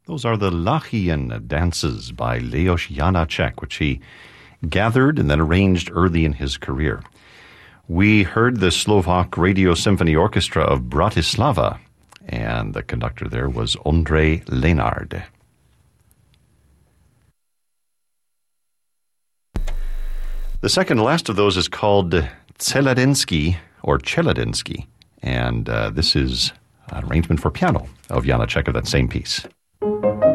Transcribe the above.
Those are the Lachian dances by Leos Janáček, which he gathered and then arranged early in his career. We heard the Slovak Radio Symphony Orchestra of Bratislava, and the conductor there was Ondrej Lenard. The second last of those is called Celadinsky, or Celadinsky, and this is an arrangement for piano of Janáček of that same piece.